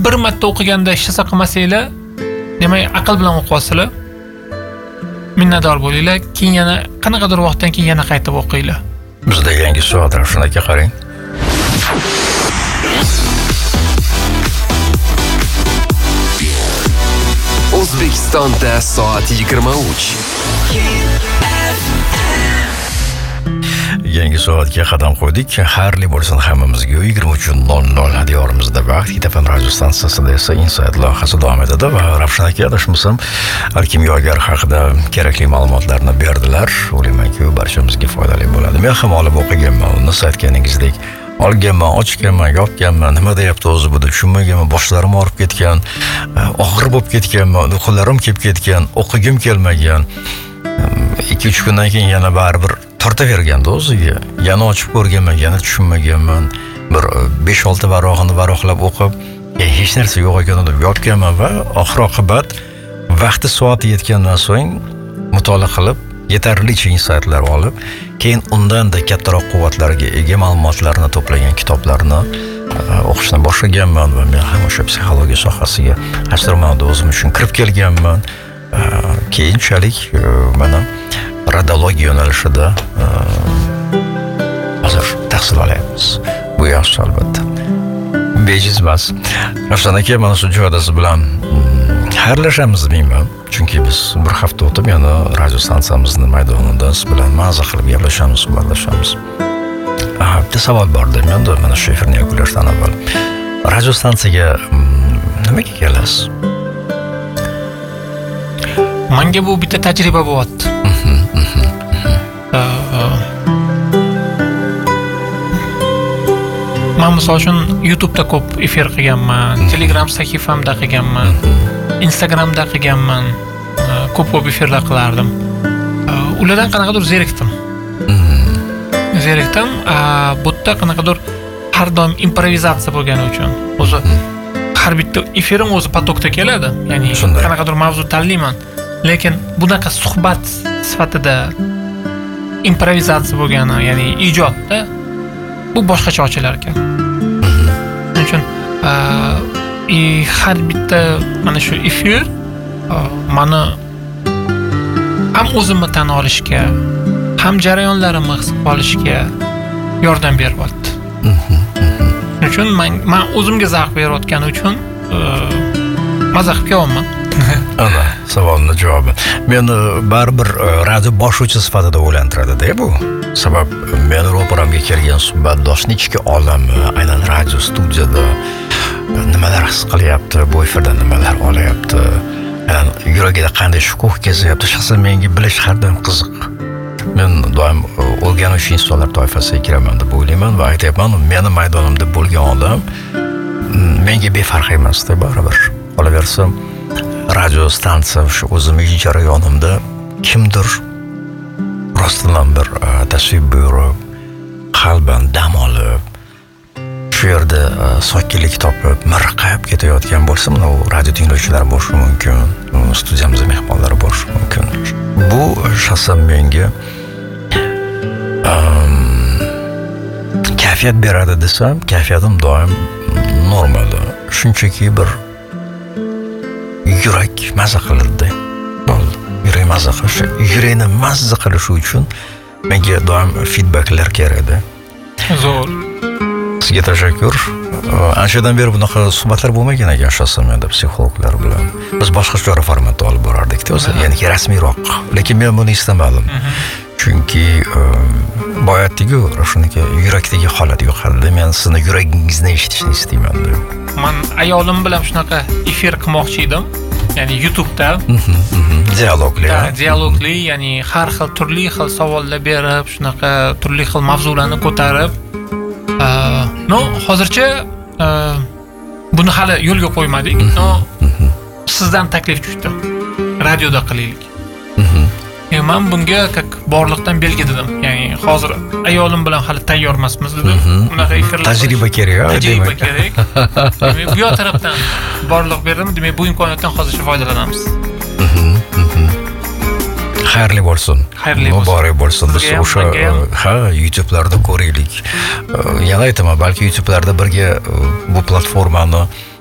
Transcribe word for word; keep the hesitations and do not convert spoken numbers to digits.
bir marta o'qiganda hech narsa qilmasanglar, demak aql bilan o'qib olsanglar, minnatdor bo'linglar. Keyin yana qanaqadir vaqtdan keyin yana qaytib o'qinglar. Bizda yangi soat Ravshan aka qarang. O'zbekistonda soat yigirma uch. Yangi soatga qadam qo'ydik. Xayrli bo'lsin hammamizga. yigirma uch nol nol diyorimizda vaqt. Kitafon radio stansiyasida esa Insight loyihasi davom etadi va Ravshan aka adashmasam alkimyogar haqida kerakli ma'lumotlarni berdilar. O'ylaymanki, barchamizga foydali bo'ladi. Men ham olib o'qiganman. Uni aytganingizdek olganman, ochganman, yopganman. Nima deyapti o'zi bu deb tushunmaganman. Boshlarim og'rib ketgan, og'ir bo'lib ketganman, uyqularim kelib ketgan, o'qigim kelmagan. ikki uch kundan keyin yana baribir tortaverganda o'ziga. Yana ochib ko'rganman, yana tushunmaganman. Bir besh olti varog'ini varoqlab o'qib, hech narsa yo'q ekanini deb yopganman va oxir-oqibat vaqti soati yetgandan so'ng mutolaa qilib, yetarlicha insightlar olib, keyin undan da kattaroq quvvatlarga ega ma'lumotlarni to'plagan kitoblarni o'qishni boshlaganman va men ham o'sha psixologiya sohasiga astronomda o'zim uchun kirib kelganman. Keyinchalik mana radiologiya yo'nalishida hozir tahsil olyapmiz. Bu yaxshi albatta. Bejiz emas. Ravshan aka, mana shu joyda siz bilan xayrlashamiz deyman. Chunki biz bir hafta o'tib yana radio stansiyamizni maydonida siz bilan maza qilib gaplashamiz, suhbatlashamiz. Aha, bitta savol bor menda mana shu efirni yakunlashdan avval. Radio stansiyaga nimaga kelasiz? Menga bu bitta tajriba bo'lyapti. Men misol uchun YouTube'da ko'p efir qilganman, Telegram sahifamda qilganman, Instagramda qilganman, ko'p-ko'p efirlar qilardim. Ulardan qanaqadir zerikdim. Zerikdim, bu yerda qanaqadir har doim improvizatsiya bo'lgani uchun o'zi har bitta efirim o'zi potokda keladi. Ya'ni qanaqadir mavzu tanlayman. Lekin bunaqa suhbat sifatida improvizatsiya bo'lgani, ya'ni ijodda bu boshqacha ochilar ekan. Shuning uchun har bitta mana shu efir mani ham o'zimni tan olishga, ham jarayonlarimni his qilib olishga yordam beryapti. Shuning uchun men o'zimga zavq berayotgani uchun maza qilib kelyapman. Ana, savolning javobi. Meni baribir radio boshlovchi sifatida o'ylantiradi-da bu. Sabab meni ro'paramga kelgan suhbatdoshning ichki olami, aynan radio studiyada nimalar his qilyapti, bu efirda nimalar olyapti, yuragida qanday shukuh kezyapti, shaxsan menga bilish har doim qiziq. Men doim o'rganuvchi insonlar toifasiga kiraman deb o'ylayman va aytyapman, meni maydonimda bo'lgan odam menga befarq emas-da baribir. Qolaversa, radio stansiya shu o'zimning jarayonimda kimdir rostdan bir tasvir buyurib, qalban dam olib, shu yerda sokinlik topib, mirqab ketayotgan bo'lsa, mana u radio tinglovchilar bo'lishi mumkin, studiyamizda mehmonlar bo'lishi mumkin. Bu shaxsan menga kayfiyat beradi desam, kayfiyatim doim normal. Shunchaki bir yurak mazza qiladi. Bo'ldi. Yurak mazza qilishi, yurakni mazza qilishi uchun menga doim feedbacklar kerak. Zo'r. Sizga tashakkur. Anchadan beri bunaqa suhbatlar bo'lmagan ekan shaxsan menda psixologlar bilan. Biz boshqa chora formatda olib borardik-da, o'zi, ya'ni rasmiyroq. Lekin men buni istamadim. Chunki boyatdagi Ravshanaka yurakdagi holat yo'qoldi. Men sizni yuragingizni eshitishni istayman deb. Men ayolim bilan shunaqa efir qilmoqchi edim. Ya'ni YouTube'da dialogli, dialogli, ya'ni har xil turli xil savollar berib, shunaqa turli xil mavzularni ko'tarib, no, hozircha buni hali yo'lga qo'ymadik. No, sizdan taklif tushdi. Radioda qilaylik. Men bunga borliqdan belgi dedim. Ya'ni hozir ayolim bilan hali tayyor emasmiz dedim. Bunaqa efirlar. Tajriba kerak, tajriba kerak. Demak, bu yoq tarafdan borliq berdim. Demak, bu imkoniyatdan hozircha foydalanamiz. Xayrli bo'lsin. Xayrli bo'lsin. Muborak bo'lsin. Biz o'sha ha, YouTube'larda ko'raylik. Yana aytaman, balki YouTube'larda birga bu platformani